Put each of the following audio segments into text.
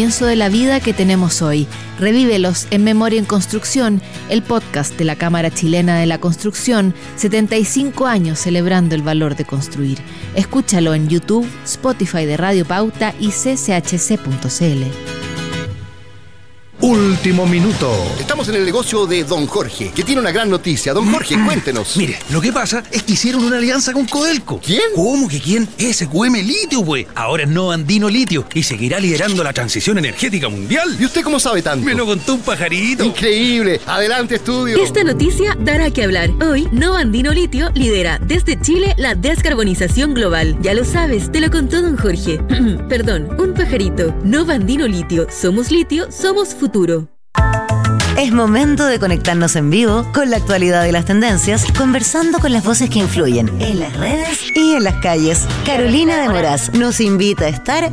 comienzo de la vida que tenemos hoy. Revívelos en Memoria en Construcción, el podcast de la Cámara Chilena de la Construcción, 75 años celebrando el valor de construir. Escúchalo en YouTube, Spotify de Radio Pauta y cchc.cl. Último minuto. Estamos en el negocio de Don Jorge, que tiene una gran noticia. Don Jorge, cuéntenos. Mire, lo que pasa es que hicieron una alianza con Codelco. ¿Quién? ¿Cómo que quién? SQM Litio, güey. Ahora es Novo Andino Litio y seguirá liderando la transición energética mundial. ¿Y usted cómo sabe tanto? Me lo contó un pajarito. Increíble. Adelante, estudio. Esta noticia dará que hablar. Hoy, Novo Andino Litio lidera desde Chile la descarbonización global. Ya lo sabes, te lo contó Don Jorge. Perdón, un pajarito. Novo Andino Litio. Somos litio, somos futuro. Es momento de conectarnos en vivo con la actualidad y las tendencias, conversando con las voces que influyen en las redes y en las calles. Carolina de Moraz nos invita a estar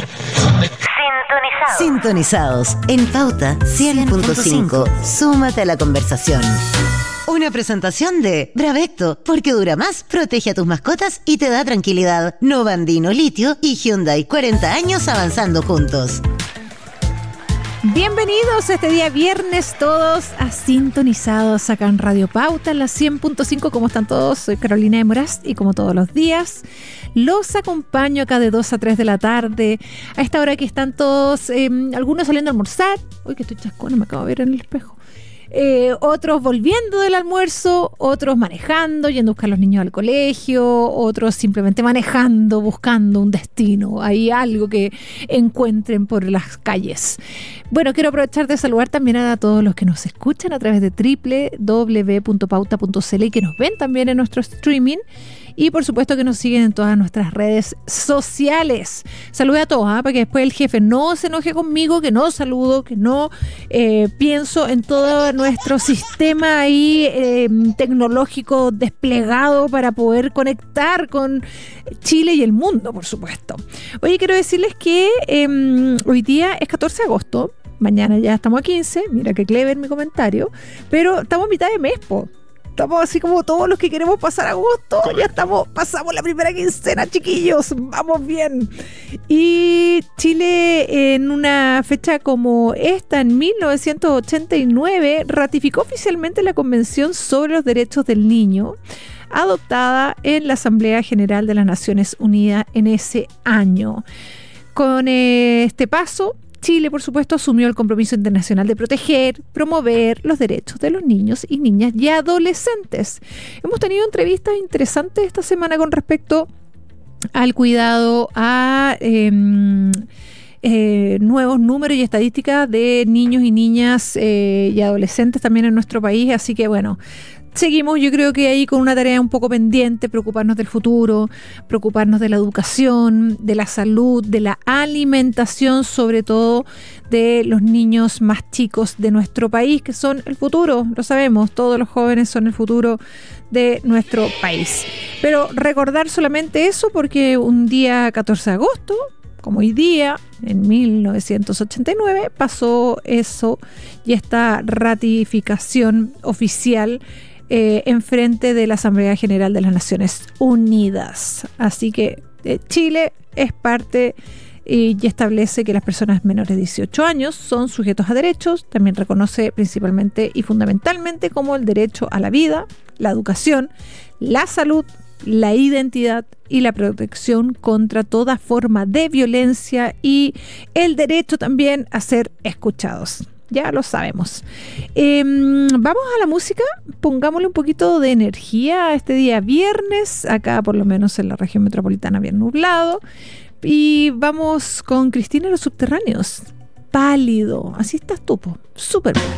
sintonizados en Pauta 100.5. Súmate a la conversación. Una presentación de Bravecto, porque dura más, protege a tus mascotas y te da tranquilidad. Novo Andino Litio y Hyundai, 40 años avanzando juntos. Bienvenidos este día viernes todos a Sintonizados acá en Radio Pauta, en la 100.5. ¿Cómo están todos? Soy Carolina de Moraz y como todos los días los acompaño acá de 2 a 3 de la tarde, a esta hora que están todos, algunos saliendo a almorzar. Uy, que estoy chascona, me acabo de ver en el espejo. Otros volviendo del almuerzo, otros manejando, yendo a buscar a los niños al colegio, otros simplemente manejando, buscando un destino, hay algo que encuentren por las calles. Bueno, quiero aprovechar de saludar también a todos los que nos escuchan a través de www.pauta.cl y que nos ven también en nuestro streaming. Y por supuesto que nos siguen en todas nuestras redes sociales. Salude a todos, para que después el jefe no se enoje conmigo, que no saludo, que no pienso en todo nuestro sistema ahí tecnológico desplegado para poder conectar con Chile y el mundo, por supuesto. Oye, quiero decirles que hoy día es 14 de agosto, mañana ya estamos a 15, mira que clever mi comentario, pero estamos a mitad de mes, po. Estamos así como todos los que queremos pasar agosto, ya pasamos la primera quincena, chiquillos, vamos bien. Y Chile en una fecha como esta, en 1989, ratificó oficialmente la Convención sobre los Derechos del Niño, adoptada en la Asamblea General de las Naciones Unidas en ese año. Con este paso, Chile, por supuesto, asumió el compromiso internacional de proteger, promover los derechos de los niños y niñas y adolescentes. Hemos tenido entrevistas interesantes esta semana con respecto al cuidado a nuevos números y estadísticas de niños y niñas y adolescentes también en nuestro país. Así que, bueno, seguimos, yo creo que ahí con una tarea un poco pendiente, preocuparnos del futuro, preocuparnos de la educación, de la salud, de la alimentación, sobre todo de los niños más chicos de nuestro país, que son el futuro, lo sabemos, todos los jóvenes son el futuro de nuestro país. Pero recordar solamente eso, porque un día 14 de agosto, como hoy día, en 1989, pasó eso y esta ratificación oficial en frente de la Asamblea General de las Naciones Unidas. Así que Chile es parte y establece que las personas menores de 18 años son sujetos a derechos. También reconoce principalmente y fundamentalmente como el derecho a la vida, la educación, la salud, la identidad y la protección contra toda forma de violencia y el derecho también a ser escuchados. Ya lo sabemos. Vamos a la música, pongámosle un poquito de energía a este día viernes, acá por lo menos en la región metropolitana bien nublado, y vamos con Cristina y los Subterráneos. Pálido, así estás tú, súper.